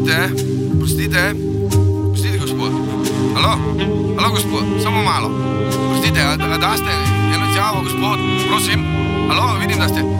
Prostite, gospod. Halo, gospod, samo malo. Prostite, a daste eno izjavo, gospod, prosim. Halo, vidim, da ste.